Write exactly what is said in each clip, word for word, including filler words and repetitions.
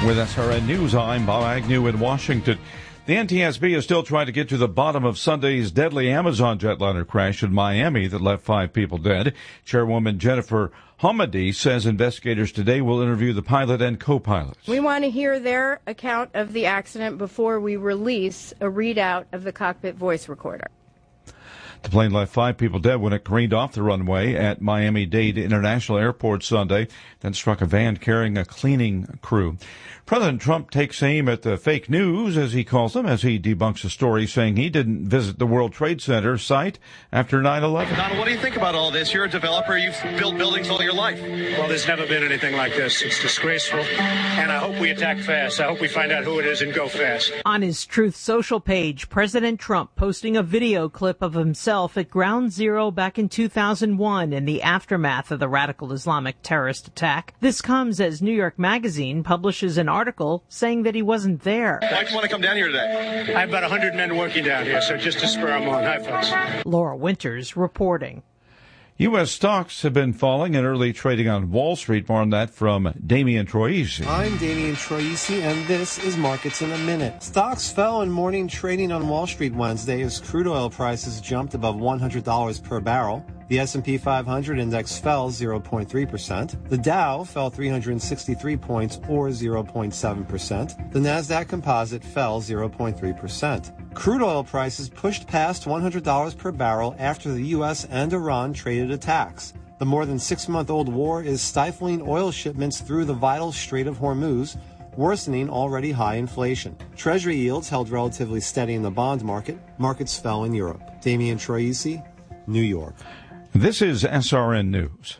With S R N News, I'm Bob Agnew in Washington. The N T S B is still trying to get to the bottom of Sunday's deadly Amazon jetliner crash in Miami that left five people dead. Chairwoman Jennifer Hamady says investigators today will interview the pilot and co-pilots. We want to hear their account of the accident before we release a readout of the cockpit voice recorder. The plane left five people dead when it careened off the runway at Miami-Dade International Airport Sunday, then struck a van carrying a cleaning crew. President Trump takes aim at the fake news, as he calls them, as he debunks a story saying he didn't visit the World Trade Center site after nine eleven. Donald, what do you think about all this? You're a developer. You've built buildings all your life. Well, there's never been anything like this. It's disgraceful. And I hope we attack fast. I hope we find out who it is and go fast. On his Truth Social page, President Trump posting a video clip of himself at Ground Zero back in two thousand one in the aftermath of the radical Islamic terrorist attack. This comes as New York Magazine publishes an article saying that he wasn't there. Why'd you want to come down here today? I have about one hundred men working down here, so just to spur them on. Hi, folks. Laura Winters reporting. U S stocks have been falling in early trading on Wall Street. More on that from Damian Troisi. I'm Damian Troisi, and this is Markets in a Minute. Stocks fell in morning trading on Wall Street Wednesday as crude oil prices jumped above one hundred dollars per barrel. The S and P five hundred index fell zero point three percent. The Dow fell three hundred sixty-three points, or zero point seven percent. The Nasdaq Composite fell zero point three percent. Crude oil prices pushed past one hundred dollars per barrel after the U S and Iran traded attacks. The more than six-month-old war is stifling oil shipments through the vital Strait of Hormuz, worsening already high inflation. Treasury yields held relatively steady in the bond market. Markets fell in Europe. Damian Troisi, New York. This is S R N News.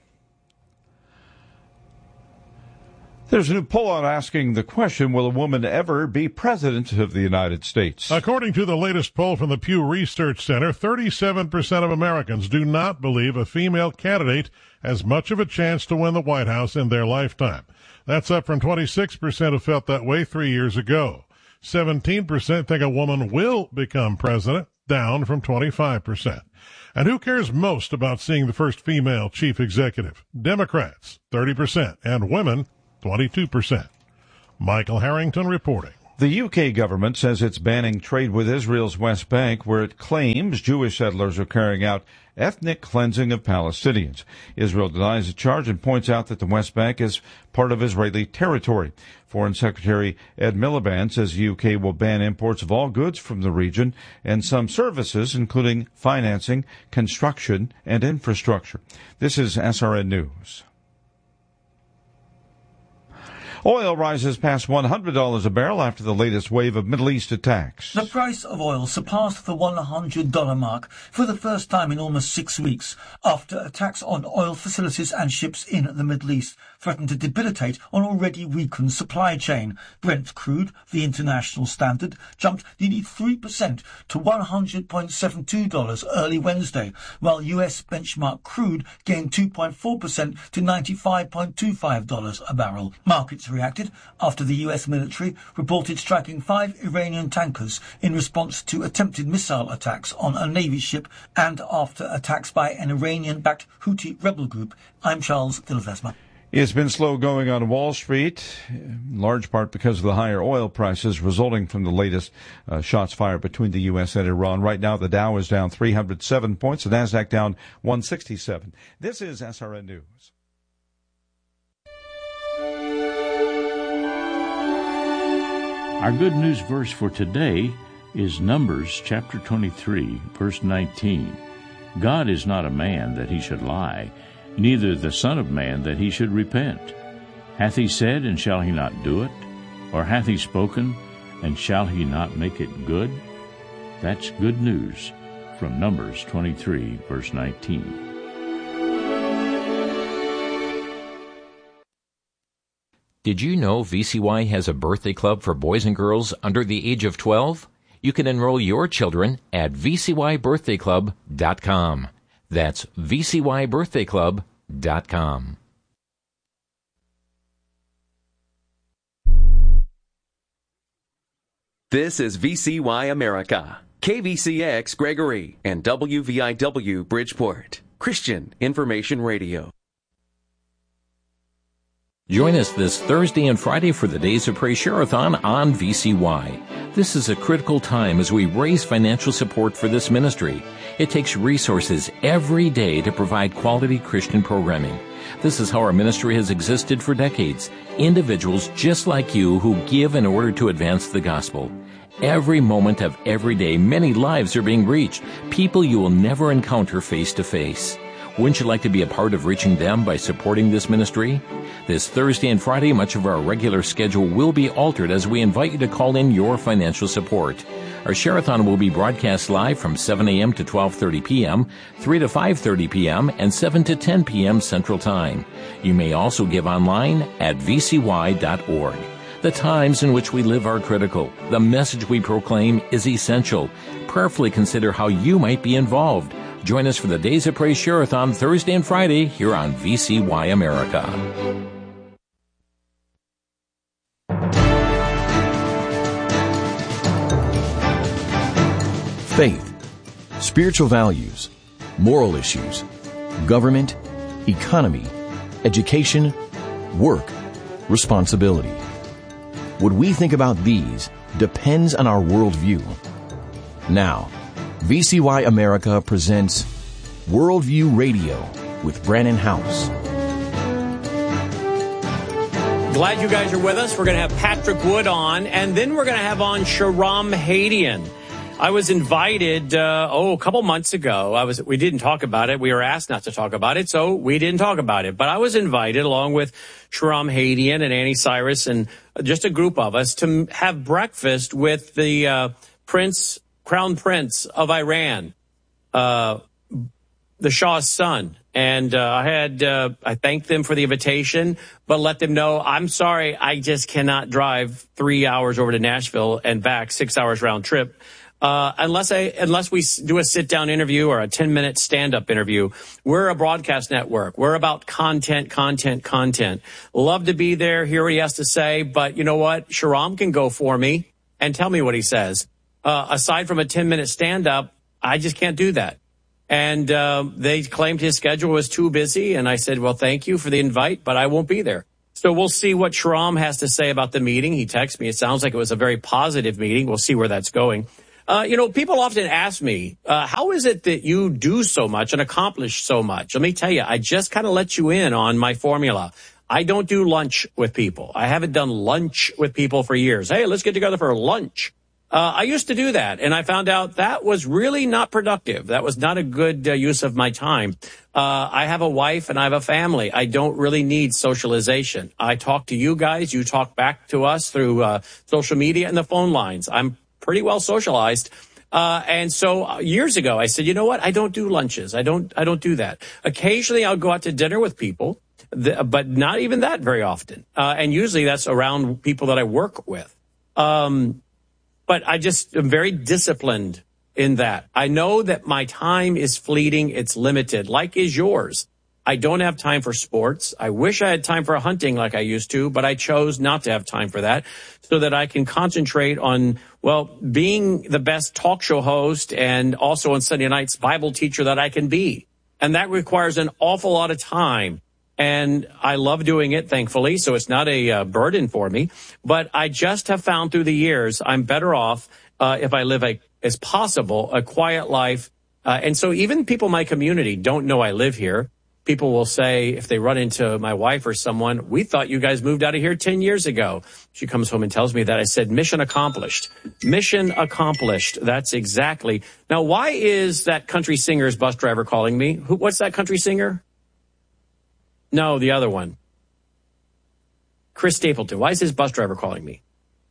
There's a new poll out asking the question, will a woman ever be president of the United States? According to the latest poll from the Pew Research Center, thirty-seven percent of Americans do not believe a female candidate has much of a chance to win the White House in their lifetime. That's up from twenty-six percent who felt that way three years ago. seventeen percent think a woman will become president, down from twenty-five percent. And who cares most about seeing the first female chief executive? Democrats, thirty percent, and women, twenty-two percent. Michael Harrington reporting. The U K government says it's banning trade with Israel's West Bank, where it claims Jewish settlers are carrying out ethnic cleansing of Palestinians. Israel denies the charge and points out that the West Bank is part of Israeli territory. Foreign Secretary Ed Miliband says the U K will ban imports of all goods from the region and some services, including financing, construction, and infrastructure. This is S R N News. Oil rises past one hundred dollars a barrel after the latest wave of Middle East attacks. The price of oil surpassed the one hundred dollars mark for the first time in almost six weeks after attacks on oil facilities and ships in the Middle East threatened to debilitate an already weakened supply chain. Brent crude, the international standard, jumped nearly three percent to one hundred point seven two dollars early Wednesday, while U S benchmark crude gained two point four percent to ninety-five point two five dollars a barrel. Markets reacted after the U S military reported striking five Iranian tankers in response to attempted missile attacks on a Navy ship and after attacks by an Iranian-backed Houthi rebel group. I'm Charles Dilvesma. It's been slow going on Wall Street, in large part because of the higher oil prices resulting from the latest uh, shots fired between the U S and Iran. Right now, the Dow is down three hundred seven points, the Nasdaq down one sixty-seven. This is S R N News. Our good news verse for today is Numbers chapter twenty-three, verse nineteen. God is not a man that he should lie, neither the Son of Man that he should repent. Hath he said, and shall he not do it? Or hath he spoken, and shall he not make it good? That's good news from Numbers twenty-three, verse nineteen. Did you know V C Y has a birthday club for boys and girls under the age of twelve? You can enroll your children at v c y birthday club dot com. That's v c y birthday club dot com. This is V C Y America, K V C X Gregory, and W V I W Bridgeport, Christian Information Radio. Join us this Thursday and Friday for the Days of Praise Share-a-thon on V C Y. This is a critical time as we raise financial support for this ministry. It takes resources every day to provide quality Christian programming. This is how our ministry has existed for decades. Individuals just like you who give in order to advance the gospel. Every moment of every day, many lives are being reached, people you will never encounter face to face. Wouldn't you like to be a part of reaching them by supporting this ministry? This Thursday and Friday, much of our regular schedule will be altered as we invite you to call in your financial support. Our Share-a-thon will be broadcast live from seven a.m. to twelve thirty p.m., three to five thirty p.m., and seven to ten p.m. Central Time. You may also give online at v c y dot org. The times in which we live are critical. The message we proclaim is essential. Prayerfully consider how you might be involved. Join us for the Days of Praise Share-a-thon Thursday and Friday here on V C Y America. Faith, spiritual values, moral issues, government, economy, education, work, responsibility. What we think about these depends on our worldview. Now, V C Y America presents Worldview Radio with Brannon House. Glad you guys are with us. We're going to have Patrick Wood on, and then we're going to have on Shahram Hadian. I was invited, uh, oh, a couple months ago. I was, we didn't talk about it. We were asked not to talk about it, so we didn't talk about it. But I was invited along with Shahram Hadian and Annie Cyrus and just a group of us to have breakfast with the uh, Prince, Crown Prince of Iran, uh, the Shah's son. And uh, I had, uh, I thanked them for the invitation, but let them know, I'm sorry, I just cannot drive three hours over to Nashville and back, six hours round trip. Uh, unless I, unless we do a sit-down interview or a ten-minute stand-up interview. We're a broadcast network. We're about content, content, content. Love to be there, hear what he has to say, but you know what? Shahram can go for me and tell me what he says. Uh, aside from a ten-minute stand-up, I just can't do that. And uh, they claimed his schedule was too busy, and I said, well, thank you for the invite, but I won't be there. So we'll see what Shahram has to say about the meeting. He texted me. It sounds like it was a very positive meeting. We'll see where that's going. Uh, you know, people often ask me, uh, how is it that you do so much and accomplish so much? Let me tell you, I just kind of let you in on my formula. I don't do lunch with people. I haven't done lunch with people for years. Hey, let's get together for lunch. Uh, I used to do that, and I found out that was really not productive. That was not a good uh, use of my time. Uh, I have a wife and I have a family. I don't really need socialization. I talk to you guys. You talk back to us through uh, social media and the phone lines. I'm pretty well socialized. Uh, and so years ago, I said, you know what? I don't do lunches. I don't, I don't do that. Occasionally I'll go out to dinner with people, th- but not even that very often. Uh, and usually that's around people that I work with. Um, but I just am very disciplined in that. I know that my time is fleeting. It's limited, like is yours. I don't have time for sports. I wish I had time for hunting like I used to, but I chose not to have time for that so that I can concentrate on, well, being the best talk show host and also on Sunday nights Bible teacher that I can be. And that requires an awful lot of time. And I love doing it, thankfully, so it's not a uh, burden for me. But I just have found through the years I'm better off uh, if I live a, as possible, a quiet life. Uh, and so even people in my community don't know I live here. People will say, if they run into my wife or someone, we thought you guys moved out of here ten years ago. She comes home and tells me that. I said, mission accomplished. Mission accomplished. That's exactly. Now, why is that country singer's bus driver calling me? Who? What's that country singer? No, the other one. Chris Stapleton. Why is his bus driver calling me?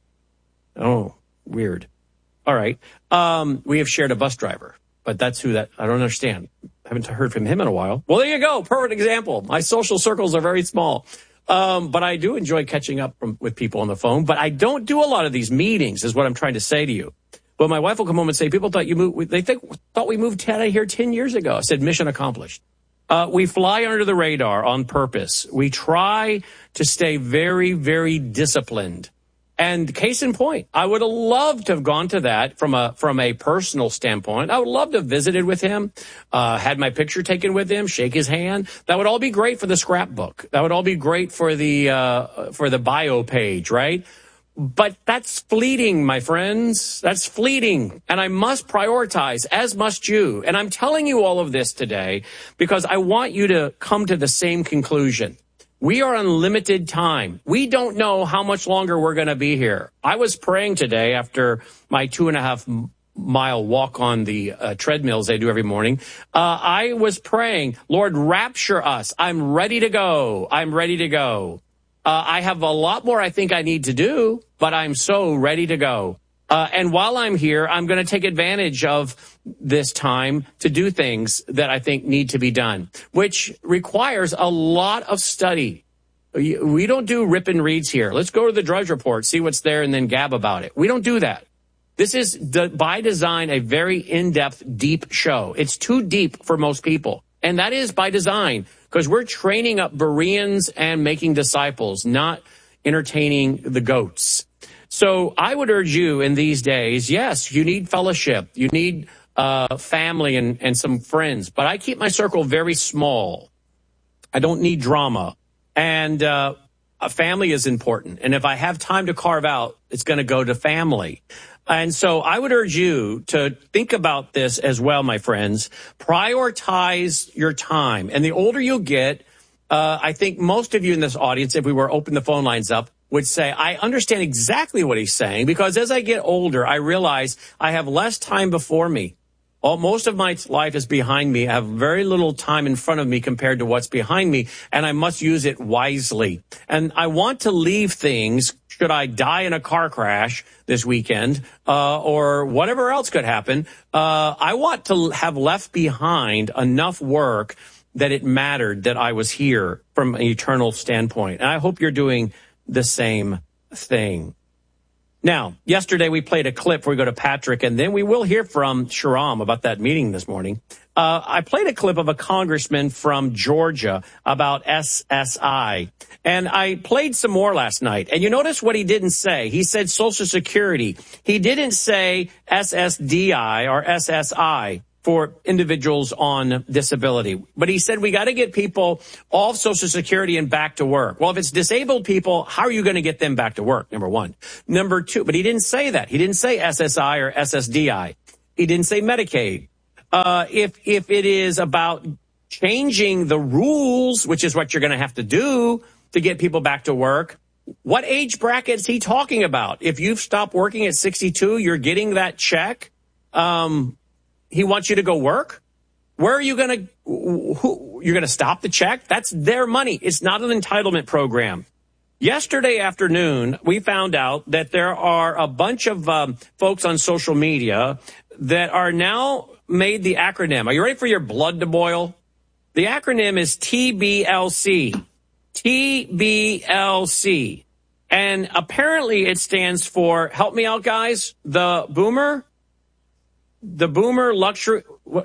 Oh, weird. All right. Um, we have shared a bus driver, but that's who that, I don't understand. I haven't heard from him in a while. Well, there you go. Perfect example. My social circles are very small. Um, but I do enjoy catching up from, with people on the phone, but I don't do a lot of these meetings is what I'm trying to say to you. Well, my wife will come home and say, people thought you moved, they think, thought we moved out of here ten years ago. I said, mission accomplished. Uh, we fly under the radar on purpose. We try to stay very, very disciplined. And case in point, I would have loved to have gone to that from a from a personal standpoint. I would love to have visited with him, uh, had my picture taken with him, shake his hand. That would all be great for the scrapbook. That would all be great for the uh, for the bio page, right? But that's fleeting, my friends. That's fleeting. And I must prioritize, as must you. And I'm telling you all of this today because I want you to come to the same conclusion. We are on limited time. We don't know how much longer we're going to be here. I was praying today after my two and a half mile walk on the uh, treadmills I do every morning. Uh, I was praying, Lord, rapture us. I'm ready to go. I'm ready to go. Uh, I have a lot more I think I need to do, but I'm so ready to go. Uh, and while I'm here, I'm going to take advantage of this time to do things that I think need to be done, which requires a lot of study. We don't do rip and reads here. Let's go to the Drudge Report, see what's there, and then gab about it. We don't do that. This is, the, by design, a very in-depth, deep show. It's too deep for most people. And that is by design, because we're training up Bereans and making disciples, not entertaining the goats. So I would urge you in these days, yes, you need fellowship. You need uh, family and, and some friends. But I keep my circle very small. I don't need drama. And uh, a family is important. And if I have time to carve out, it's going to go to family. And so I would urge you to think about this as well, my friends. Prioritize your time. And the older you get, uh, I think most of you in this audience, if we were open the phone lines up, would say, I understand exactly what he's saying, because as I get older, I realize I have less time before me. All, most of my life is behind me. I have very little time in front of me compared to what's behind me, and I must use it wisely. And I want to leave things, should I die in a car crash this weekend, uh, or whatever else could happen, uh, I want to have left behind enough work that it mattered that I was here from an eternal standpoint. And I hope you're doing the same thing. Now, yesterday we played a clip where we go to Patrick, and then we will hear from Shahram about that meeting this morning. Uh, I played a clip of a congressman from Georgia about S S I, and I played some more last night. And you notice what he didn't say. He said Social Security. He didn't say S S D I or S S I for individuals on disability. But he said we got to get people off Social Security and back to work. Well, if it's disabled people, how are you going to get them back to work? Number one. Number two, but he didn't say that. He didn't say S S I or S S D I. He didn't say Medicaid. Uh, if, if it is about changing the rules, which is what you're going to have to do to get people back to work, what age bracket is he talking about? If you've stopped working at sixty-two, you're getting that check. Um, He wants you to go work? Where are you going to, who, you're going to stop the check? That's their money. It's not an entitlement program. Yesterday afternoon, we found out that there are a bunch of um, folks on social media that are now made the acronym. Are you ready for your blood to boil? The acronym is T B L C. T B L C. And apparently it stands for, help me out, guys, the boomer. The boomer luxury, what?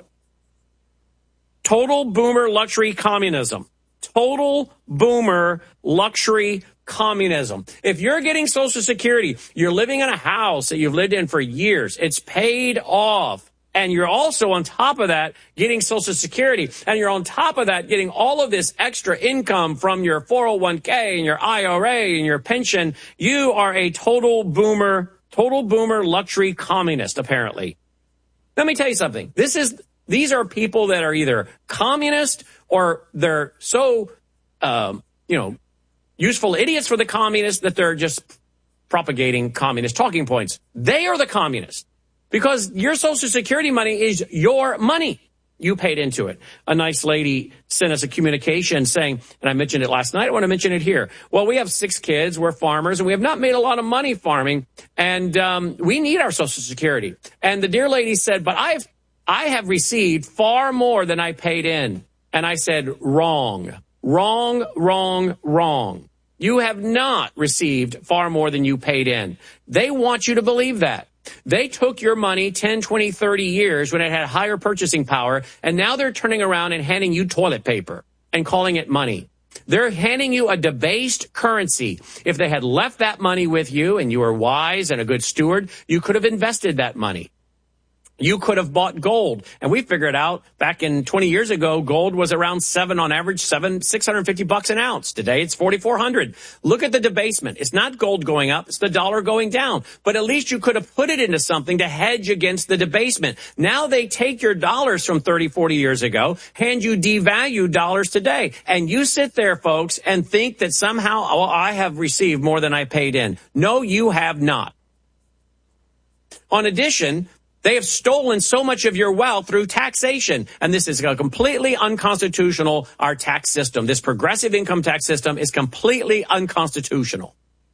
Total boomer luxury communism. Total boomer luxury communism. If you're getting Social Security, you're living in a house that you've lived in for years. It's paid off. And you're also on top of that getting Social Security. And you're on top of that getting all of this extra income from your four oh one k and your I R A and your pension. You are a total boomer, total boomer luxury communist, apparently. Let me tell you something. This is, these are people that are either communist or they're so, um, you know, useful idiots for the communists that they're just propagating communist talking points. They are the communists because your Social Security money is your money. You paid into it. A nice lady sent us a communication saying, and I mentioned it last night, I want to mention it here. Well, we have six kids, we're farmers, and we have not made a lot of money farming, and um, we need our Social Security. And the dear lady said, but I've, I have received far more than I paid in. And I said, wrong, wrong, wrong, wrong. You have not received far more than you paid in. They want you to believe that. They took your money ten, twenty, thirty years when it had higher purchasing power, and now they're turning around and handing you toilet paper and calling it money. They're handing you a debased currency. If they had left that money with you and you were wise and a good steward, you could have invested that money. You could have bought gold. And we figured out back in twenty years ago, gold was around seven on average, seven, six hundred fifty bucks an ounce. Today it's forty-four hundred. Look at the debasement. It's not gold going up. It's the dollar going down. But at least you could have put it into something to hedge against the debasement. Now they take your dollars from thirty, forty years ago, hand you devalued dollars today. And you sit there, folks, and think that somehow, oh, I have received more than I paid in. No, you have not. On addition, they have stolen so much of your wealth through taxation. And this is a completely unconstitutional, our tax system. This progressive income tax system is completely unconstitutional.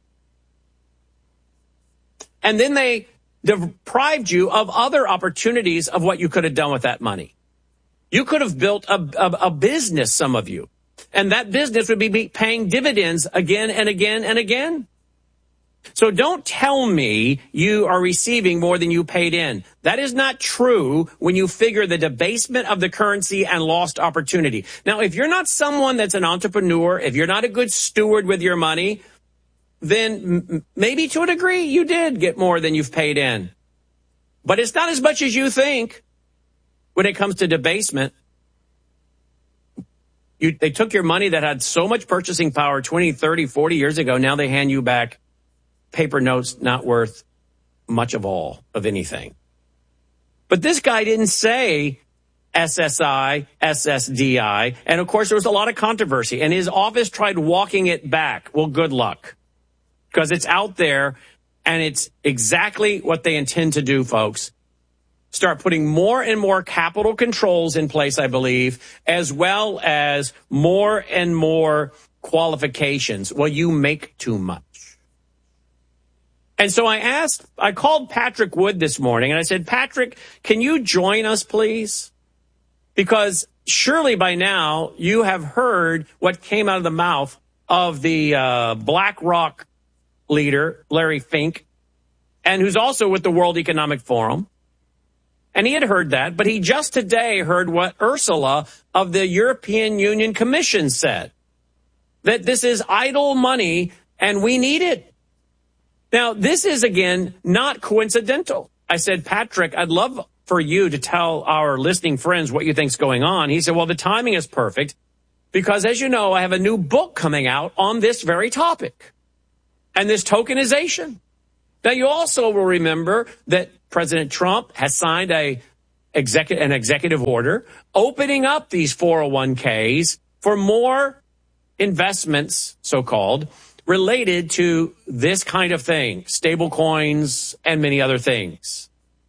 And then they deprived you of other opportunities of what you could have done with that money. You could have built a, a, a business, some of you. And that business would be paying dividends again and again and again. So don't tell me you are receiving more than you paid in. That is not true when you figure the debasement of the currency and lost opportunity. Now, if you're not someone that's an entrepreneur, if you're not a good steward with your money, then m- maybe to a degree you did get more than you've paid in. But it's not as much as you think when it comes to debasement. You, they took your money that had so much purchasing power twenty, thirty, forty years ago. Now they hand you back paper notes not worth much of all of anything. But this guy didn't say S S I, S S D I. And of course, there was a lot of controversy and his office tried walking it back. Well, good luck, because it's out there and it's exactly what they intend to do, folks. Start putting more and more capital controls in place, I believe, as well as more and more qualifications. Well, you make too much. And so I asked, I called Patrick Wood this morning and I said, Patrick, can you join us, please? Because surely by now you have heard what came out of the mouth of the uh, BlackRock leader, Larry Fink, and who's also with the World Economic Forum. And he had heard that, but he just today heard what Ursula of the European Union Commission said, that this is idle money and we need it. Now, this is, again, not coincidental. I said, Patrick, I'd love for you to tell our listening friends what you think's going on. He said, well, the timing is perfect because, as you know, I have a new book coming out on this very topic and this tokenization. Now, you also will remember that President Trump has signed a execu- an executive order opening up these four oh one k's for more investments, so-called, related to this kind of thing, stable coins and many other things.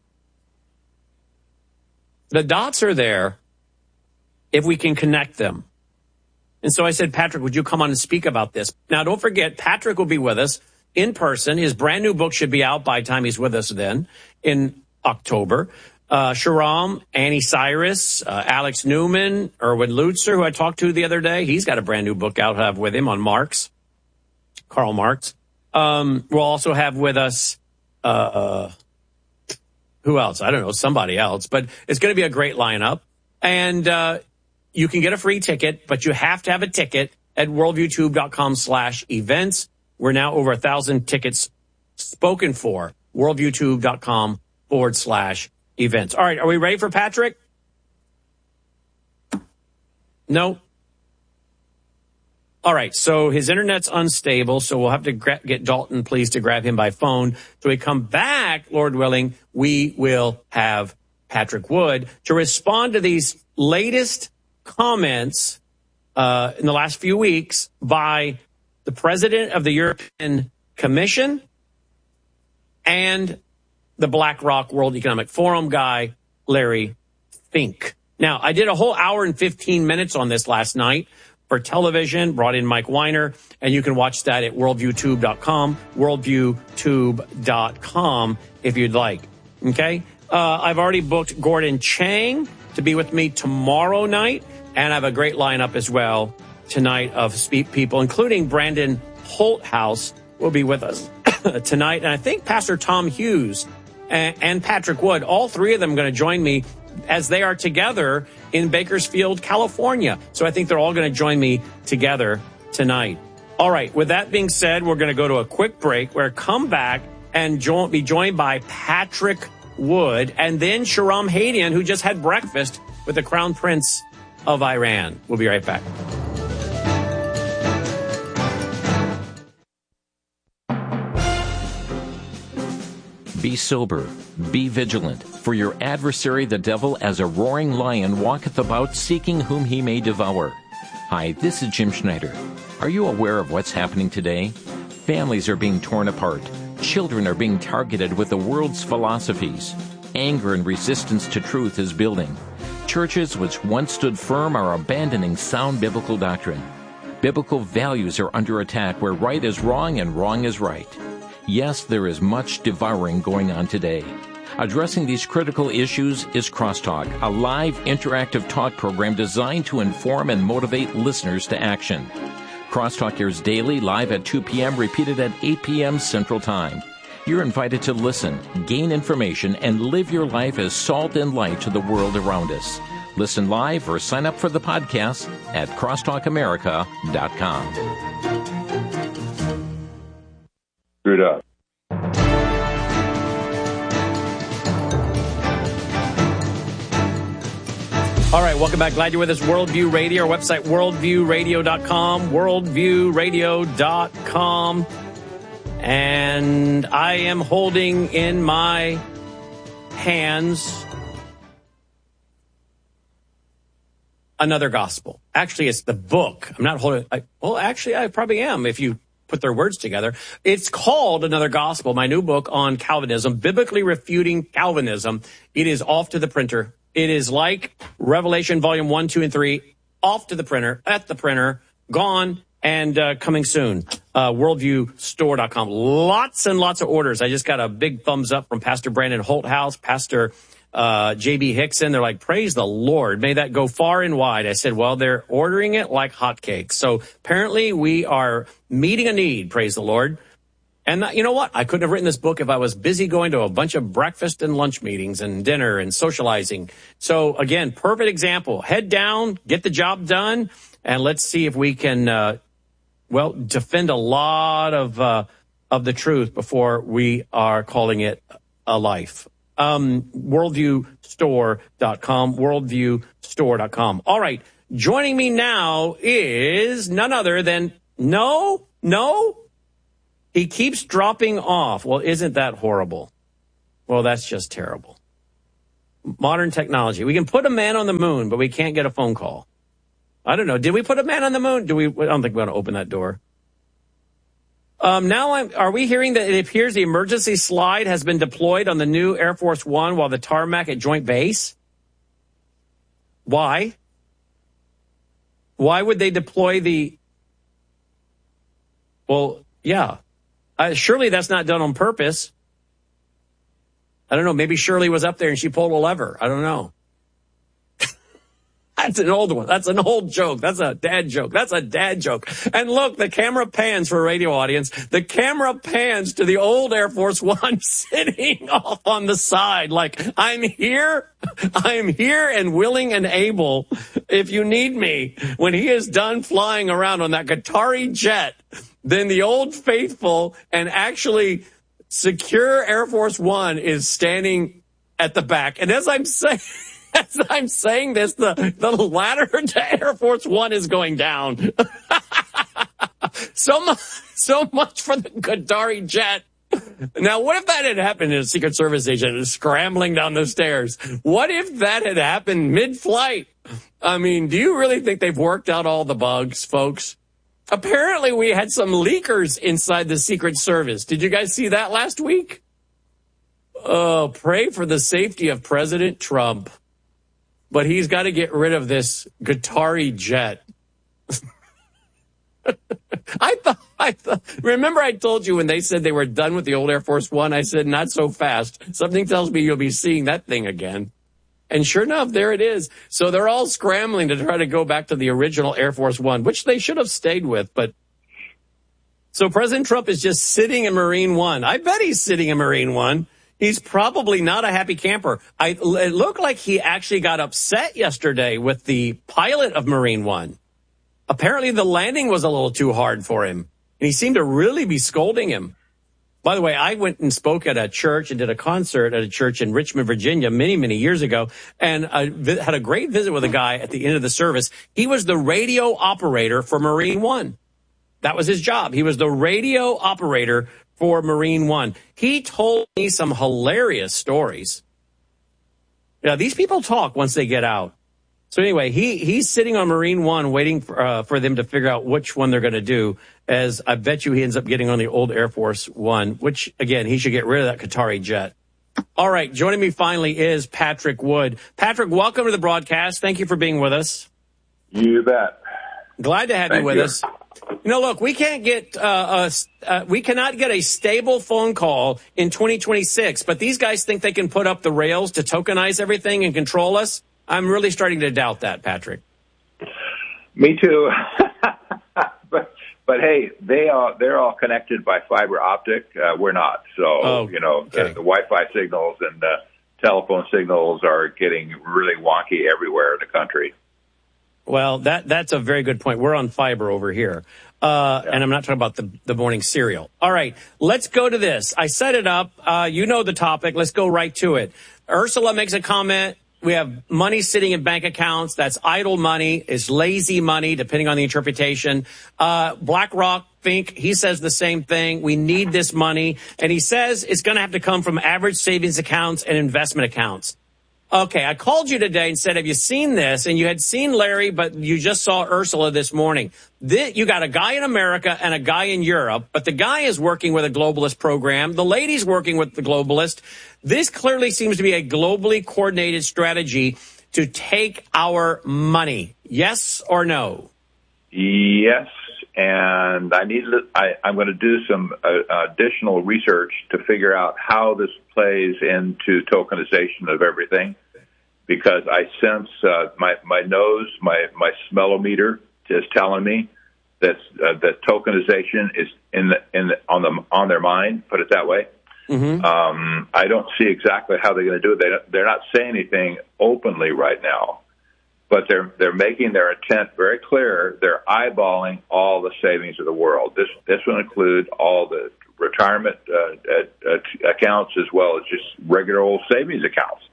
The dots are there if we can connect them. And so I said, Patrick, would you come on and speak about this? Now, don't forget, Patrick will be with us in person. His brand new book should be out by the time he's with us then in October. Uh, Shahram, Annie Cyrus, uh, Alex Newman, Erwin Lutzer, who I talked to the other day. He's got a brand new book out. I have with him on Marx. Karl Marx. Um, we'll also have with us, uh, who else? I don't know, somebody else, but it's going to be a great lineup. And, uh, you can get a free ticket, but you have to have a ticket at worldviewtube.com slash events. We're now over a thousand tickets spoken for. worldviewtube.com forward slash events. All right. Are we ready for Patrick? No. All right, so his internet's unstable, so we'll have to gra- get Dalton, please, to grab him by phone. So we come back, Lord willing, we will have Patrick Wood to respond to these latest comments uh, in the last few weeks by the president of the European Commission and the BlackRock World Economic Forum guy, Larry Fink. Now, I did a whole hour and fifteen minutes on this last night for television, brought in Mike Weiner, and you can watch that at worldviewtube dot com, worldviewtube dot com if you'd like. Okay? Uh, I've already booked Gordon Chang to be with me tomorrow night, and I have a great lineup as well tonight of speak people, including Brandon Holthouse will be with us tonight, and I think Pastor Tom Hughes and, and Patrick Wood, all three of them are going to join me as they are together in Bakersfield, California. So I think they're all going to join me together tonight. All right. With that being said, we're going to go to a quick break. We're come back and jo- be joined by Patrick Wood and then Shahram Hadian, who just had breakfast with the Crown Prince of Iran. We'll be right back. Be sober, be vigilant, for your adversary the devil as a roaring lion walketh about seeking whom he may devour. Hi, this is Jim Schneider. Are you aware of what's happening today? Families are being torn apart. Children are being targeted with the world's philosophies. Anger and resistance to truth is building. Churches which once stood firm are abandoning sound biblical doctrine. Biblical values are under attack where right is wrong and wrong is right. Yes, there is much devouring going on today. Addressing these critical issues is Crosstalk, a live interactive talk program designed to inform and motivate listeners to action. Crosstalk airs daily, live at two p.m., repeated at eight p.m. Central Time. You're invited to listen, gain information, and live your life as salt and light to the world around us. Listen live or sign up for the podcast at crosstalk america dot com. Screwed up. All right, welcome back. Glad you're with us. Worldview Radio, our website, worldview radio dot com, worldview radio dot com. And I am holding in my hands another gospel. Actually, it's the book. I'm not holding, I, well, actually, I probably am if you put their words together. It's called Another Gospel, my new book on Calvinism, Biblically Refuting Calvinism. It is off to the printer. It is like Revelation Volume one, two, and three, off to the printer, at the printer, gone, and uh, coming soon. Uh, worldview store dot com. Lots and lots of orders. I just got a big thumbs up from Pastor Brandon Holthouse, Pastor uh, J B Hickson. They're like, praise the Lord. May that go far and wide. I said, well, they're ordering it like hotcakes. So apparently we are meeting a need, praise the Lord. And that, you know what? I couldn't have written this book if I was busy going to a bunch of breakfast and lunch meetings and dinner and socializing. So again, perfect example. Head down, get the job done, and let's see if we can, uh, well, defend a lot of, uh, of the truth before we are calling it a life. Um, worldview store dot com, worldview store dot com. All right. Joining me now is none other than, no, no, he keeps dropping off. Well, isn't that horrible? Well, that's just terrible. Modern technology. We can put a man on the moon, but we can't get a phone call. I don't know. Did we put a man on the moon? Do we? I don't think we want to open that door. Um, now, I'm, are we hearing that it appears the emergency slide has been deployed on the new Air Force One while the tarmac at Joint Base? Why? Why would they deploy the... Well, yeah. Uh, surely that's not done on purpose. I don't know. Maybe Shirley was up there and she pulled a lever. I don't know. That's an old one. That's an old joke. That's a dad joke. That's a dad joke. And look, the camera pans for a radio audience. The camera pans to the old Air Force One sitting off on the side. Like, I'm here. I'm here and willing and able if you need me. When he is done flying around on that Qatari jet, then the old faithful and actually secure Air Force One is standing at the back. And as I'm saying... As I'm saying this, the, the ladder to Air Force One is going down. so much, so much for the Qatari jet. Now, what if that had happened in a Secret Service agent scrambling down the stairs? What if that had happened mid-flight? I mean, do you really think they've worked out all the bugs, folks? Apparently, we had some leakers inside the Secret Service. Did you guys see that last week? Oh, pray for the safety of President Trump. But he's got to get rid of this Qatari jet. I thought, I thought, remember I told you when they said they were done with the old Air Force One, I said, not so fast. Something tells me you'll be seeing that thing again. And sure enough, there it is. So they're all scrambling to try to go back to the original Air Force One, which they should have stayed with. But so President Trump is just sitting in Marine One. I bet he's sitting in Marine One. he's probably not a happy camper. I, it looked like he actually got upset yesterday with the pilot of Marine One. Apparently the landing was a little too hard for him, and he seemed to really be scolding him. By the way, I went and spoke at a church and did a concert at a church in Richmond, Virginia, many, many years ago, and I vi- had a great visit with a guy at the end of the service. He was the radio operator for Marine One. That was his job. He was the radio operator for Marine One. He told me some hilarious stories. Yeah, these people talk once they get out. So anyway, he he's sitting on Marine One waiting for, uh, for them to figure out which one they're going to do, as I bet you he ends up getting on the old Air Force One, which, again, he should get rid of that Qatari jet. All right, joining me finally is Patrick Wood. Patrick, welcome to the broadcast. Thank you for being with us. You bet. Glad to have Thank you with you. us. You know, look, we can't get uh, a, uh, we cannot get a stable phone call in twenty twenty-six, but these guys think they can put up the rails to tokenize everything and control us. I'm really starting to doubt that, Patrick. Me too. but but hey, they are they're all connected by fiber optic. Uh, we're not. So Oh, you know okay. the, the Wi-Fi signals and the telephone signals are getting really wonky everywhere in the country. Well, that that's a very good point. We're on fiber over here. Uh, and I'm not talking about the, the morning cereal. All right, let's go to this. I set it up. Uh, you know the topic. Let's go right to it. Ursula makes a comment. We have money sitting in bank accounts. That's idle money. It's lazy money, depending on the interpretation. Uh, BlackRock, Fink, he says the same thing. We need this money. And he says it's going to have to come from average savings accounts and investment accounts. Okay, I called you today and said, have you seen this? And you had seen Larry, but you just saw Ursula this morning. This, you got a guy in America and a guy in Europe, but the guy is working with a globalist program. The lady's working with the globalist. This clearly seems to be a globally coordinated strategy to take our money. Yes or no? Yes, and I need to, I, I'm going to do some uh, additional research to figure out how this plays into tokenization of everything, because I sense uh, my my nose, my my smellometer is telling me that uh, that tokenization is in the in the, on the on their mind. Put it that way. Mm-hmm. Um, I don't see exactly how they're going to do it. They don't, they're not saying anything openly right now, but they're they're making their intent very clear. They're eyeballing all the savings of the world. This this will include all the retirement uh, uh, accounts as well as just regular old savings accounts.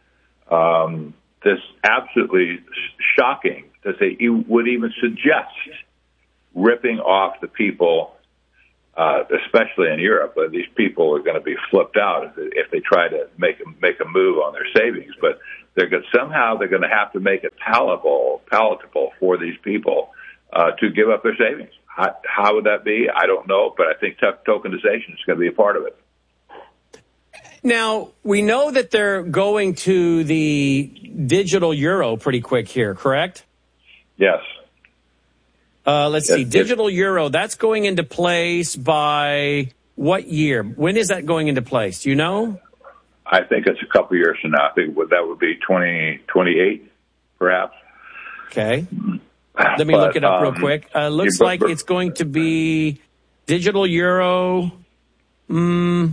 Um, this absolutely shocking that they would even suggest ripping off the people. Uh, especially in Europe, uh, these people are going to be flipped out if they, if they try to make a, make a move on their savings. But they're going, somehow they're going to have to make it palatable, palatable for these people uh, to give up their savings. How, how would that be? I don't know, but I think t- tokenization is going to be a part of it. Now, we know that they're going to the digital euro pretty quick here, correct? Yes. Uh, let's yes, see, digital yes. euro, that's going into place by what year? When is that going into place? Do you know? I think it's a couple years from now. I think that would be twenty twenty-eight, perhaps. Okay. Let me but, look it up um, real quick. Uh, looks like it's going to be digital euro. Mm,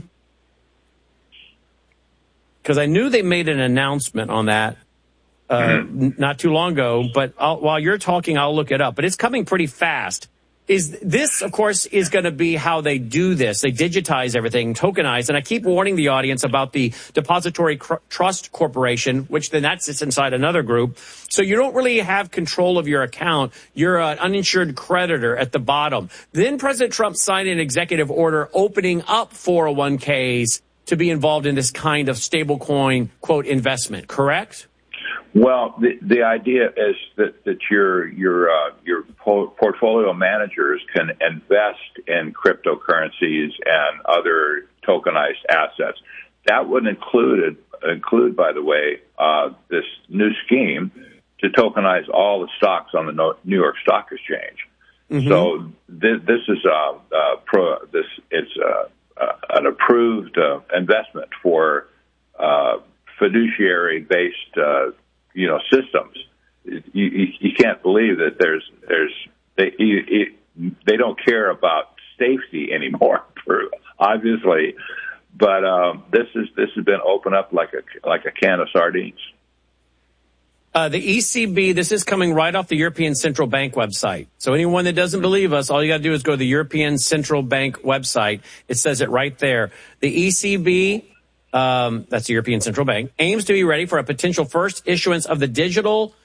because I knew they made an announcement on that. Uh, mm-hmm. not too long ago, but I'll, while you're talking, I'll look it up. But it's coming pretty fast. Is this, of course, is going to be how they do this. They digitize everything, tokenize. And I keep warning the audience about the Depository Cr- Trust Corporation, which then that sits inside another group. So you don't really have control of your account. You're an uninsured creditor at the bottom. Then President Trump signed an executive order opening up four oh one k's to be involved in this kind of stablecoin, quote, investment, correct? Well, the the idea is that, that your your uh, your po- portfolio managers can invest in cryptocurrencies and other tokenized assets. That would include include, by the way, uh, this new scheme to tokenize all the stocks on the New York Stock Exchange. Mm-hmm. So this, this is uh, uh, pro, this it's uh, uh, an approved uh, investment for uh, fiduciary-based uh, you know, systems. You, you, you can't believe that there's, there's, they, you, they don't care about safety anymore, obviously, but um, this is this has been opened up like a like a can of sardines. Uh, the E C B, this is coming right off the European Central Bank website. So anyone that doesn't believe us, all you got to do is go to the European Central Bank website. It says it right there. The E C B, um, that's the European Central Bank, aims to be ready for a potential first issuance of the digital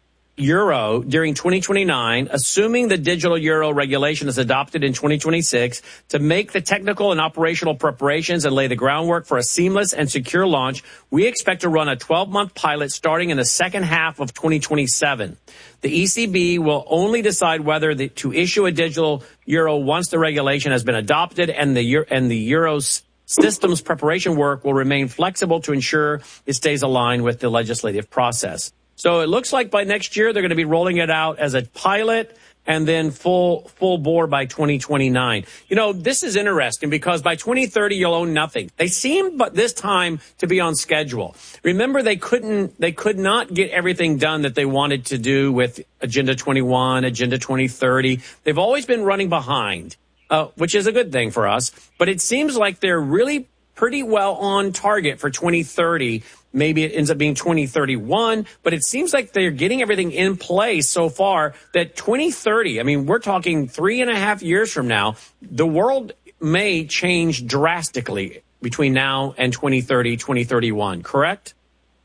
euro during twenty twenty-nine, assuming the digital euro regulation is adopted in twenty twenty-six, to make the technical and operational preparations and lay the groundwork for a seamless and secure launch. We expect to run a twelve-month pilot starting in the second half of twenty twenty-seven. The E C B will only decide whether the, to issue a digital euro once the regulation has been adopted, and the and the euro's systems preparation work will remain flexible to ensure it stays aligned with the legislative process. So it looks like by next year, they're going to be rolling it out as a pilot and then full full bore by twenty twenty-nine. You know, this is interesting because by twenty thirty, you'll own nothing. They seem, but this time, to be on schedule. Remember, they couldn't, they could not get everything done that they wanted to do with Agenda twenty-one, Agenda twenty thirty. They've always been running behind, uh, which is a good thing for us. But it seems like they're really pretty well on target for twenty thirty. Maybe it ends up being twenty thirty-one, but it seems like they're getting everything in place so far that twenty thirty, I mean, we're talking three and a half years from now, the world may change drastically between now and twenty thirty, twenty thirty-one, correct?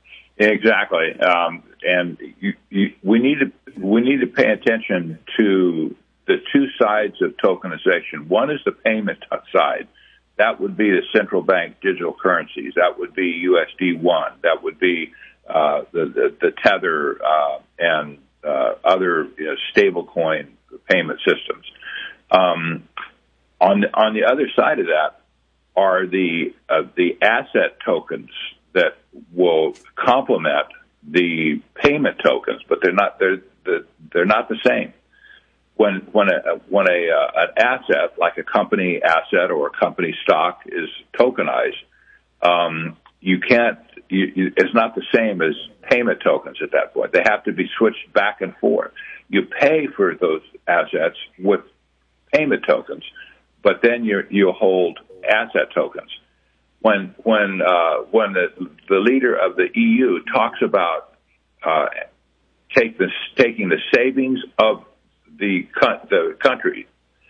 Exactly. Um, and you, you, we need to we need to pay attention to the two sides of tokenization. One is the payment side. That would be the central bank digital currencies. That would be U S D one. That would be uh, the, the, the Tether uh, and uh, other you know, stablecoin payment systems. Um, on the, on the other side of that are the uh, the asset tokens that will complement the payment tokens, but they're not they're they're not the same. When when a when a uh, an asset like a company asset or a company stock is tokenized, um, you can't. You, you, it's not the same as payment tokens at that point. They have to be switched back and forth. You pay for those assets with payment tokens, but then you you hold asset tokens. When when uh, when the the leader of the E U talks about uh, take the taking the savings of the the country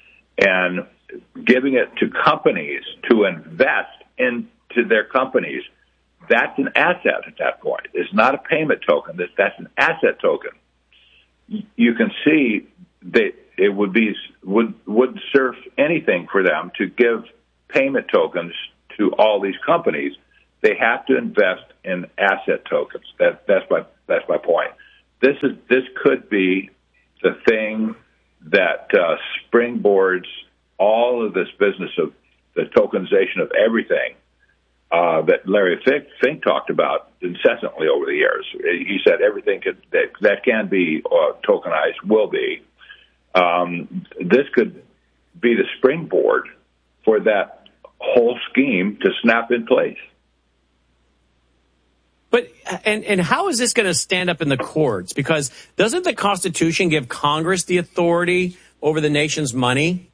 and giving it to companies to invest into their companies, that's an asset at that point. It's not a payment token. That's, that's an asset token. You can see that it would be would would serve anything for them to give payment tokens to all these companies. They have to invest in asset tokens. That, that's my that's my point. This is this could be the thing that uh, springboards all of this business of the tokenization of everything uh, that Larry Fink, Fink talked about incessantly over the years. He said everything could, that, that can be uh, tokenized will be. Um, this could be the springboard for that whole scheme to snap in place. But and and how is this going to stand up in the courts? Because doesn't the Constitution give Congress the authority over the nation's money?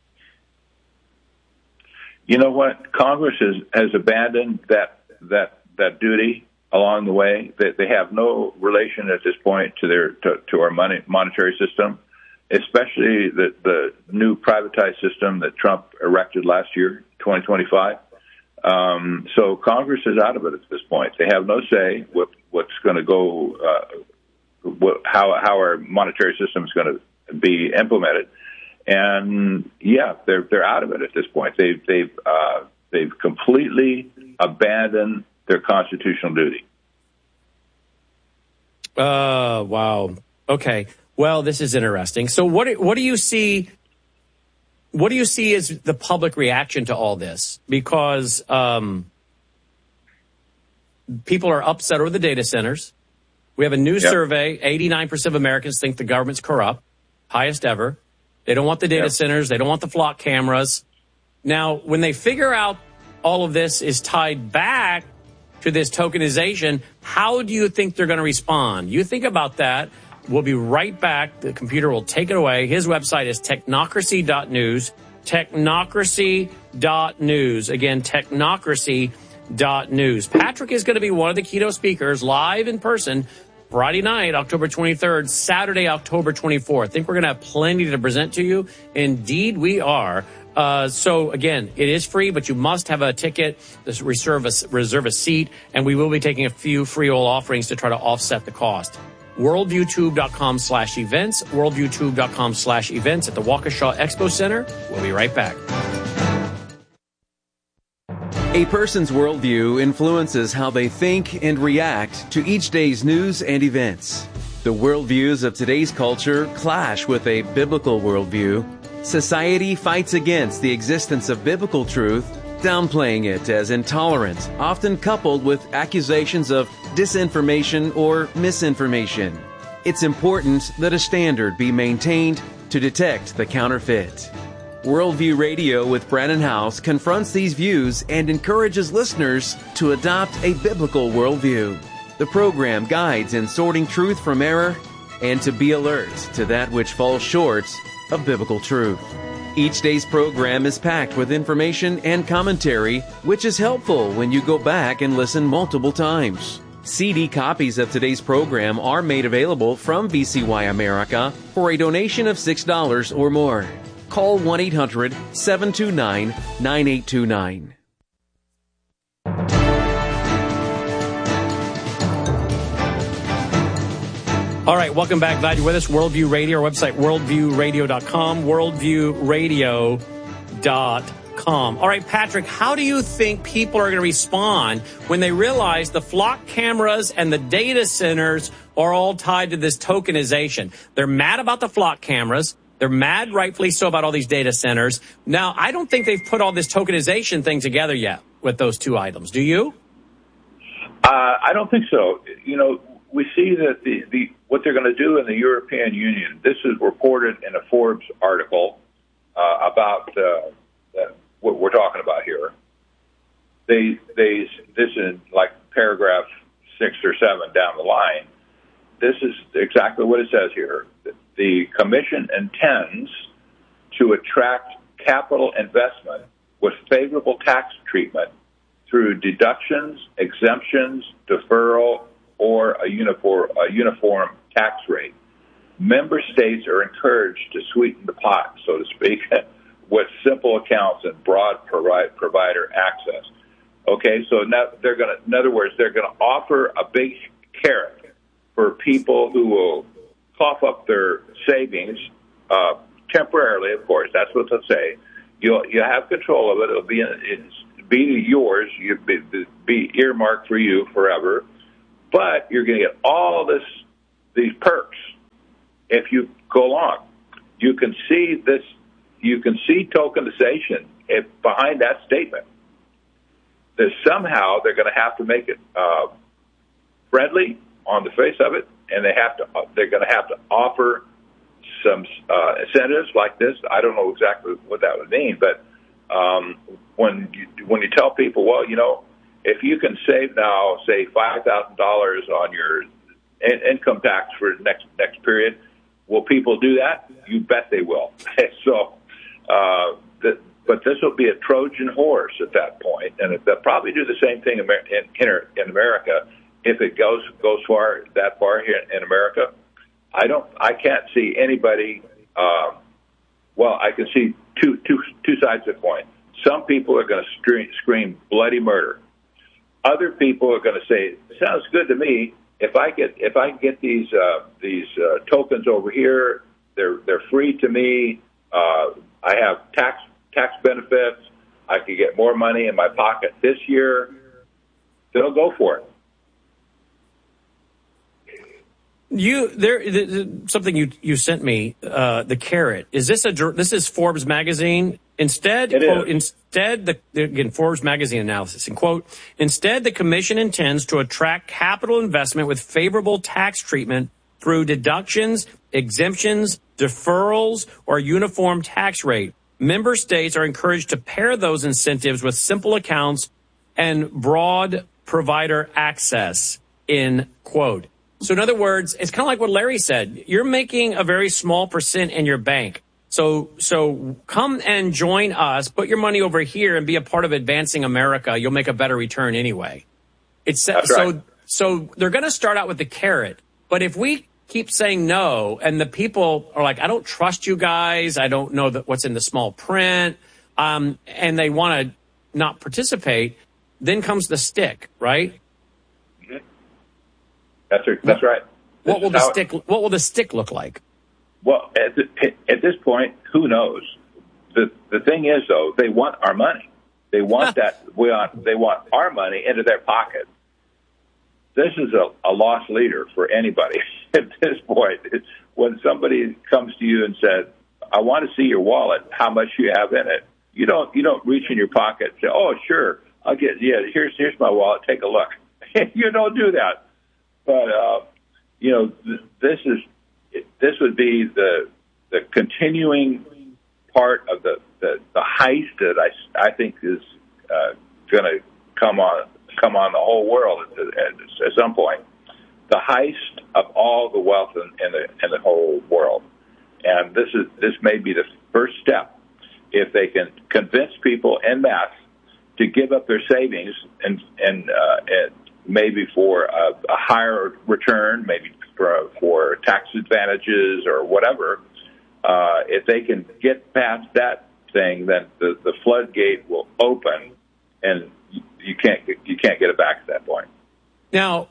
You know what? Congress has, has abandoned that that that duty along the way. They, they have no relation at this point to their to, to our money monetary system, especially the the new privatized system that Trump erected last year, twenty twenty-five. Um, so Congress is out of it at this point. They have no say with what's going to go, uh, what, how how our monetary system is going to be implemented. And yeah, they're they're out of it at this point. They've they've uh, they've completely abandoned their constitutional duty. Uh, wow. Okay. Well, this is interesting. So what what do you see? What do you see as the public reaction to all this? Because um, people are upset over the data centers. We have a new yep. survey. eighty-nine percent of Americans think the government's corrupt, highest ever. They don't want the data yep. centers. They don't want the flock cameras. Now, when they figure out all of this is tied back to this tokenization, how do you think they're going to respond? You think about that. We'll be right back. The computer will take it away. His website is technocracy dot news. technocracy dot news. Again, technocracy dot news. Patrick is going to be one of the keynote speakers live in person Friday night, October twenty-third, Saturday, October twenty-fourth. I think we're going to have plenty to present to you. Indeed, we are. Uh, so, again, it is free, but you must have a ticket, reserve a, reserve a seat, and we will be taking a few free oil offerings to try to offset the cost. worldviewtube.com slash events, worldviewtube.com slash events at the Waukesha Expo Center. We'll be right back. A person's worldview influences how they think and react to each day's news and events. The worldviews of today's culture clash with a biblical worldview. Society fights against the existence of biblical truth, downplaying it as intolerant, often coupled with accusations of disinformation or misinformation. It's important that a standard be maintained to detect the counterfeit. Worldview Radio with Brannon Howse confronts these views and encourages listeners to adopt a biblical worldview. The program guides in sorting truth from error and to be alert to that which falls short of biblical truth. Each day's program is packed with information and commentary, which is helpful when you go back and listen multiple times. C D copies of today's program are made available from V C Y America for a donation of six dollars or more. Call one eight hundred seven two nine nine eight two nine. All right, welcome back. Glad you're with us. Worldview Radio, our website, worldview radio dot com, worldview radio dot com. All right, Patrick, how do you think people are going to respond when they realize the flock cameras and the data centers are all tied to this tokenization? They're mad about the flock cameras. They're mad, rightfully so, about all these data centers. Now, I don't think they've put all this tokenization thing together yet with those two items. Do you? Uh, I don't think so. You know, we see that the, the what they're going to do in the European Union, this is reported in a Forbes article uh, about uh, uh, what we're talking about here. They, they, this is like paragraph six or seven down the line. This is exactly what it says here. The Commission intends to attract capital investment with favorable tax treatment through deductions, exemptions, deferral, or a uniform, a uniform tax rate. Member states are encouraged to sweeten the pot, so to speak, with simple accounts and broad provider access. Okay, so now they're going to, in other words, they're going to offer a big carrot for people who will cough up their savings uh, temporarily. Of course, that's what they'll say. You'll you have control of it. It'll be it's be yours. You be, be earmarked for you forever. But you're going to get all this these perks if you go along. You can see this. You can see tokenization if, behind that statement. That somehow they're going to have to make it uh, friendly on the face of it. And they have to, they're going to have to offer some uh, incentives like this. I don't know exactly what that would mean, but um, when you, when you tell people, well, you know, if you can save now, say five thousand dollars on your in- income tax for the next next period, will people do that? You bet they will. so, uh, the, but this will be a Trojan horse at that point, and they'll probably do the same thing in in, in America. If it goes goes far that far here in America, I don't. I can't see anybody. Um, well, I can see two two two sides of the coin. Some people are going to scream, scream bloody murder. Other people are going to say, "Sounds good to me. If I get if I get these uh, these uh, tokens over here, they're they're free to me. Uh, I have tax tax benefits. I could get more money in my pocket this year. They'll go for it." You there something you you sent me uh, the carrot. Is this a this is Forbes magazine? Instead, quote, instead the again Forbes magazine analysis and quote instead the commission intends to attract capital investment with favorable tax treatment through deductions, exemptions, deferrals, or uniform tax rate. Member states are encouraged to pair those incentives with simple accounts and broad provider access. In quote. So in other words, it's kind of like what Larry said. You're making a very small percent in your bank. So, so come and join us, put your money over here and be a part of advancing America. You'll make a better return anyway. It's That's so, right. so they're going to start out with the carrot. But if we keep saying no and the people are like, I don't trust you guys. I don't know that what's in the small print. Um, and they want to not participate, then comes the stick, right? Mm-hmm. That's right. That's right. What will the stick, what will the stick look like? Well, at, the, at this point, who knows? The the thing is, though, they want our money. They want that. We want. They want our money into their pocket. This is a, a lost leader for anybody at this point. It's when somebody comes to you and says, "I want to see your wallet. How much you have in it?" You don't. You don't reach in your pocket and say, "Oh, sure, I'll get. Yeah, here's here's my wallet. Take a look." You don't do that. But uh, you know, th- this is. This would be the the continuing part of the, the, the heist that I, I think is uh, going to come on come on the whole world at, at, at some point. The heist of all the wealth in, in the in the whole world, and this is this may be the first step. If they can convince people en masse to give up their savings and and, uh, and maybe for a, a higher return, maybe for, for tax advantages or whatever, uh, if they can get past that thing, then the, the floodgate will open, and you can't you can't get it back at that point. Now,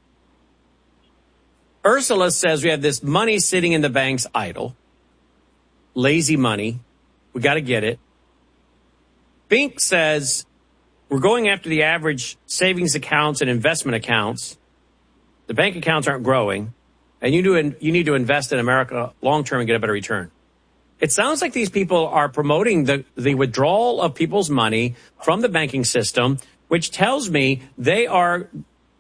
Ursula says we have this money sitting in the banks idle, lazy money. We got to get it. Bink says we're going after the average savings accounts and investment accounts. The bank accounts aren't growing, and you do you need to invest in America long term and get a better return. It sounds like these people are promoting the, the withdrawal of people's money from the banking system, which tells me they are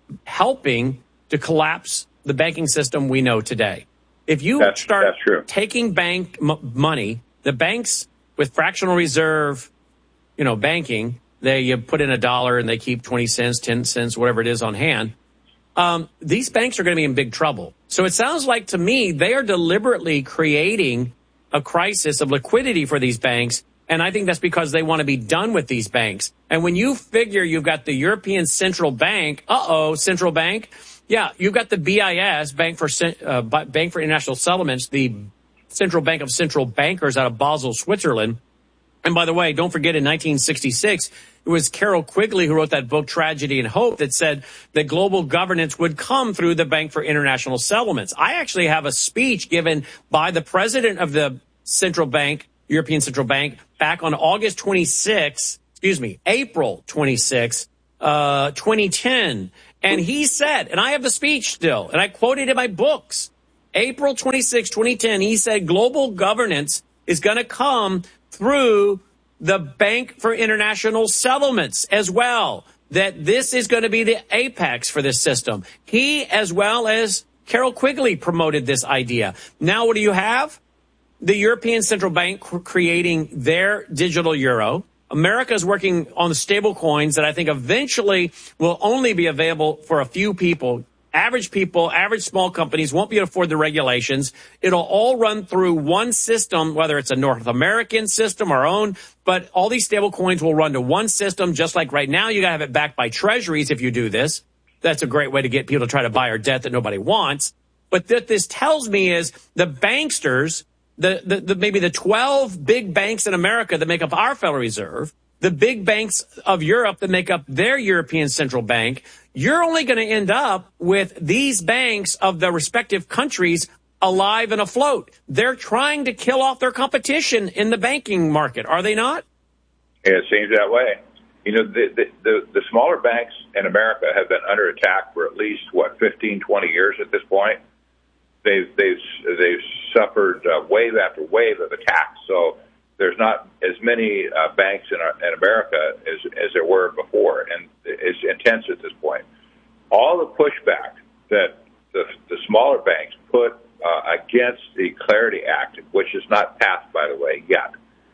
helping to collapse the banking system we know today. If you that's, start that's true. taking bank m- money, the banks with fractional reserve, you know, banking, they you put in a dollar and they keep twenty cents, ten cents, whatever it is on hand. Um, these banks are going to be in big trouble. So it sounds like to me they are deliberately creating a crisis of liquidity for these banks. And I think that's because they want to be done with these banks. And when you figure you've got the European Central Bank, uh-oh, Central Bank. Yeah, you've got the B I S, Bank for uh, Bank for International Settlements, the Central Bank of Central Bankers out of Basel, Switzerland. And by the way, don't forget in nineteen sixty-six, it was Carol Quigley who wrote that book, Tragedy and Hope, that said that global governance would come through the Bank for International Settlements. I actually have a speech given by the president of the Central Bank, European Central Bank, back on August twenty-sixth, excuse me, April twenty-sixth, uh, twenty ten. And he said, and I have the speech still, and I quoted in my books, April twenty-sixth, twenty ten, he said global governance is going to come through the Bank for International Settlements as well, that this is going to be the apex for this system. He, as well as Carol Quigley, promoted this idea. Now, what do you have? The European Central Bank creating their digital euro. America is working on the stable coins that I think eventually will only be available for a few people. Average people, average small companies won't be able to afford the regulations. It'll all run through one system, whether it's a North American system or our own, but all these stable coins will run to one system, just like right now you got to have it backed by treasuries if you do this. That's a great way to get people to try to buy our debt that nobody wants. But what this tells me is the banksters, the, the, the maybe the twelve big banks in America that make up our Federal Reserve, the big banks of Europe that make up their European Central Bank, you're only going to end up with these banks of the respective countries alive and afloat. They're trying to kill off their competition in the banking market, are they not? Yeah, it seems that way. You know, the, the, the, the smaller banks in America have been under attack for at least, what, fifteen, twenty years at this point. They've, they've, they've suffered uh, wave after wave of attacks. So there's not as many uh, banks in, our, in America as, as there were before, and it's intense at this point. All the pushback that the, the smaller banks put uh, against the Clarity Act, which is not passed, by the way, yet.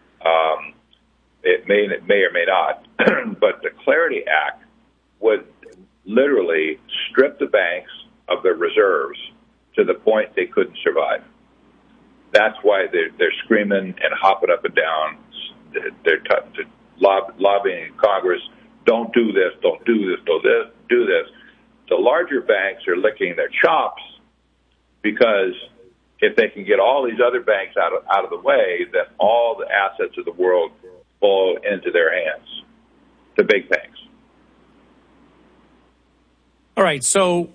Um, it may, it may or may not, but the Clarity Act would literally strip the banks of their reserves to the point they couldn't survive. That's why they're, they're screaming and hopping up and down. They're, t- they're lob- lobbying in Congress, don't do this, don't do this, don't this, do this. The larger banks are licking their chops because if they can get all these other banks out of, out of the way, then all the assets of the world fall into their hands, the big banks. All right, so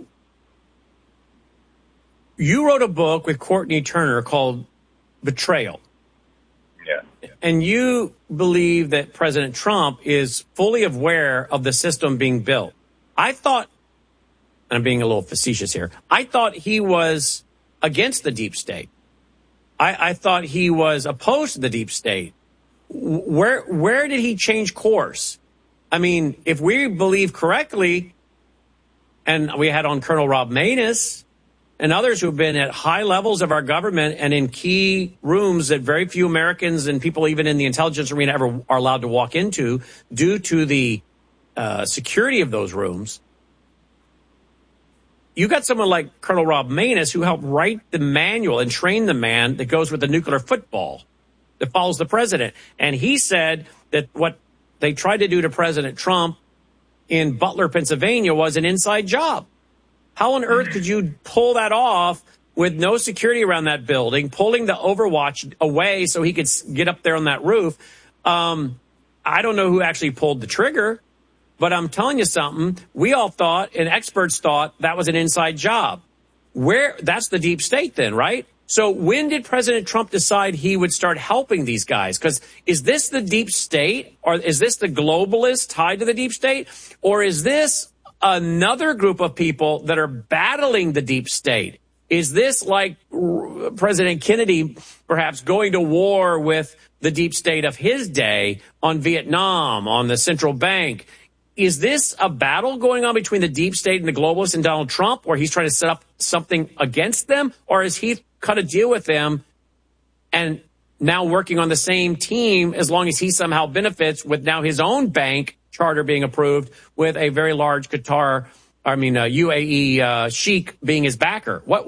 you wrote a book with Courtney Turner called Betrayal. Yeah. And you believe that President Trump is fully aware of the system being built. I thought, and I'm being a little facetious here, I thought he was against the deep state. I, I thought he was opposed to the deep state. Where where did he change course? I mean, if we believe correctly, and we had on Colonel Rob Maness and others who've been at high levels of our government and in key rooms that very few Americans and people even in the intelligence arena ever are allowed to walk into due to the uh, security of those rooms. You got someone like Colonel Rob Maness who helped write the manual and train the man that goes with the nuclear football that follows the president. And he said that what they tried to do to President Trump in Butler, Pennsylvania was an inside job. How on earth could you pull that off with no security around that building, pulling the Overwatch away so he could get up there on that roof? Um, I don't know who actually pulled the trigger, but I'm telling you something. We all thought, and experts thought, that was an inside job. Where that's the deep state then, right? So when did President Trump decide he would start helping these guys? Because is this the deep state, or is this the globalists tied to the deep state, or is this another group of people that are battling the deep state? Is this like President Kennedy perhaps going to war with the deep state of his day on Vietnam, on the central bank? Is this a battle going on between the deep state and the globalists and Donald Trump, where he's trying to set up something against them? Or is he cut a deal with them and now working on the same team as long as he somehow benefits with now his own bank charter being approved with a very large Qatar, I mean, uh, U A E uh, sheik being his backer? What?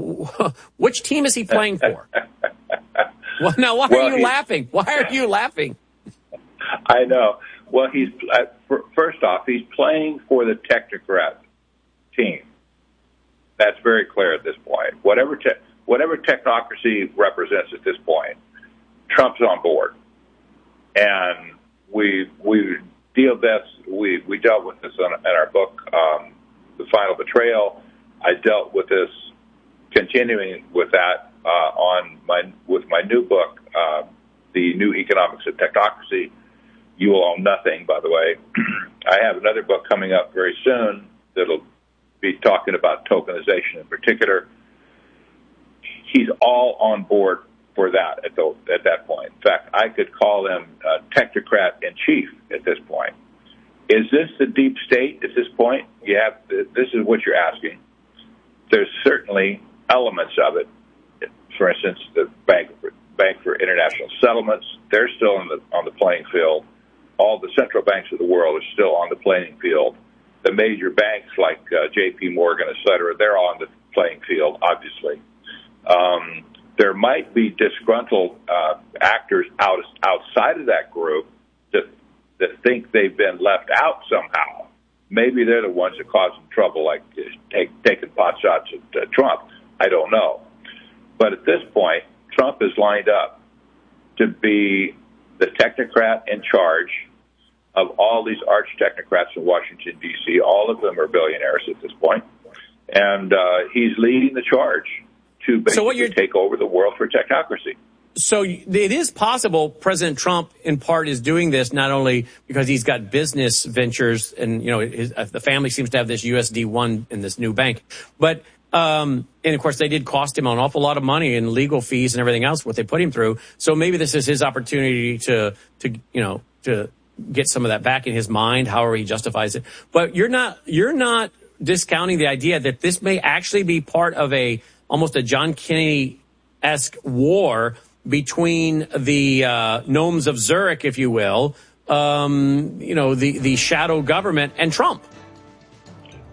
Which team is he playing for? Well, now, why well, are you laughing? Why are you laughing? I know. Well, he's uh, first off, he's playing for the technocrat team. That's very clear at this point. Whatever te- whatever technocracy represents at this point, Trump's on board, and we we deal this. We we dealt with this in, in our book, um, The Final Betrayal. I dealt with this, continuing with that uh, on my with my new book, uh, The New Economics of Technocracy. You will own nothing, by the way. I have another book coming up very soon that'll be talking about tokenization in particular. He's all on board for that at, the, at that point. In fact, I could call him uh, technocrat in chief at this point. Is this the deep state at this point? You have, this is what you're asking. There's certainly elements of it. For instance, the Bank, Bank for International Settlements, they're still on the, on the playing field. All the central banks of the world are still on the playing field. The major banks like uh, J P Morgan, et cetera, they're on the playing field, obviously. Um, there might be disgruntled uh, actors out, outside of that group that, that think they've been left out somehow. Maybe they're the ones that cause them trouble, like take, taking pot shots at uh, Trump. I don't know. But at this point, Trump is lined up to be the technocrat in charge of all these arch technocrats in Washington, D C. All of them are billionaires at this point. And uh, he's leading the charge to basically so what you're, take over the world for technocracy. So it is possible President Trump, in part, is doing this not only because he's got business ventures and, you know, his, uh, the family seems to have this U S D one in this new bank. But, um, and of course, they did cost him an awful lot of money in legal fees and everything else, what they put him through. So maybe this is his opportunity to, to, you know, to get some of that back in his mind, however he justifies it. But you're not, you're not discounting the idea that this may actually be part of a, almost a John Kennedy-esque war between the uh, gnomes of Zurich, if you will, um, you know, the, the shadow government and Trump.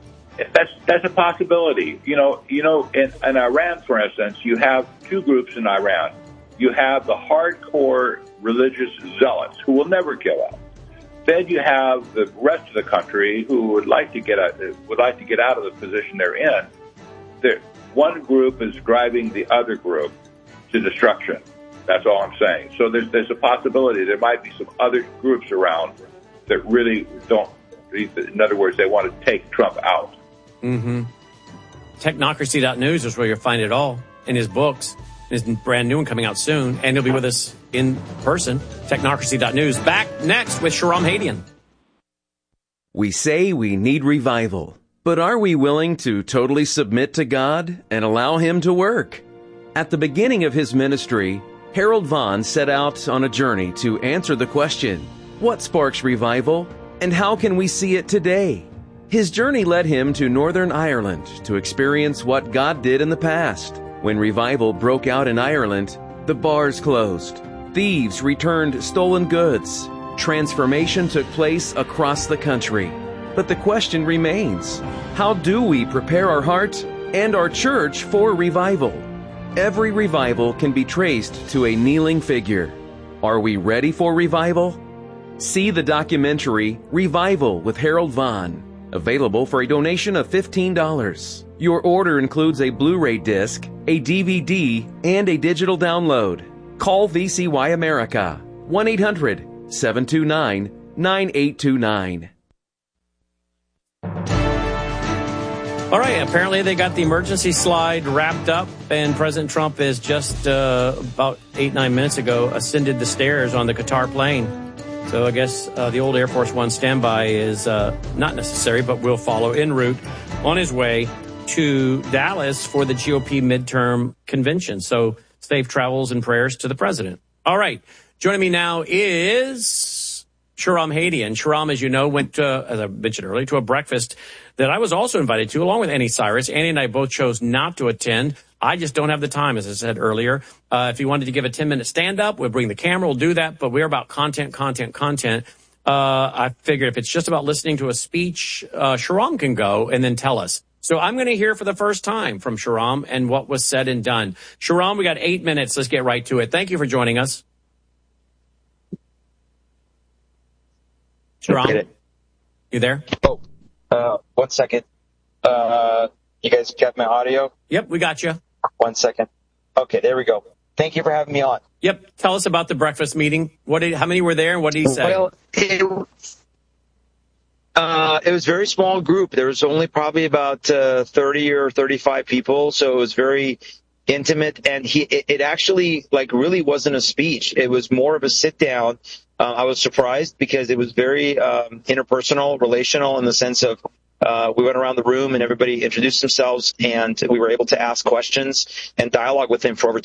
That's that's a possibility. You know, you know, in, in Iran, for instance, you have two groups in Iran. You have the hardcore religious zealots who will never give up. Then you have the rest of the country who would like to get out, would like to get out of the position they're in. They're, one group is driving the other group to destruction. That's all I'm saying. So there's there's a possibility there might be some other groups around that really don't. In other words, they want to take Trump out. Mm-hmm. Technocracy dot news is where you'll find it all in his books. His brand new one coming out soon, and he'll be with us in person. Technocracy dot news. Back next with Shahram Hadian. We say we need revival, but are we willing to totally submit to God and allow Him to work? At the beginning of his ministry, Harold Vaughn set out on a journey to answer the question, what sparks revival, and how can we see it today? His journey led him to Northern Ireland to experience what God did in the past. When revival broke out in Ireland, the bars closed. Thieves returned stolen goods. Transformation took place across the country. But the question remains, how do we prepare our heart and our church for revival? Every revival can be traced to a kneeling figure. Are we ready for revival? See the documentary Revival with Harold Vaughn, available for a donation of fifteen dollars. Your order includes a Blu-ray disc, a D V D, and a digital download. Call V C Y America, one eight hundred seven two nine nine eight two nine. All right, apparently they got the emergency slide wrapped up, and President Trump is just uh, about eight, nine minutes ago ascended the stairs on the Qatar plane. So I guess uh, the old Air Force One standby is uh, not necessary, but will follow en route on his way to Dallas for the G O P midterm convention. So safe travels and prayers to the president. All right. Joining me now is Shahram Hadian. Shahram, as you know, went, uh, as I mentioned earlier, to a breakfast that I was also invited to, along with Annie Cyrus. Annie and I both chose not to attend. I just don't have the time, as I said earlier. Uh, if you wanted to give a ten-minute stand-up, we'll bring the camera, we'll do that. But we're about content, content, content. Uh, I figured if it's just about listening to a speech, uh, Shahram can go and then tell us. So I'm going to hear for the first time from Shahram and what was said and done. Shahram, we got eight minutes. Let's get right to it. Thank you for joining us. Shahram, you there? Oh, uh, one second. Uh, you guys got my audio? Yep, we got you. One second. Okay, there we go. Thank you for having me on. Yep. Tell us about the breakfast meeting. What did? How many were there, and what did he say? Well, it, uh, it was a very small group. There was only probably about uh, thirty or thirty-five people, so it was very intimate. And he, it, it actually, like, really wasn't a speech. It was more of a sit-down. Uh, I was surprised because it was very um, interpersonal, relational, in the sense of uh, we went around the room and everybody introduced themselves, and we were able to ask questions and dialogue with him for over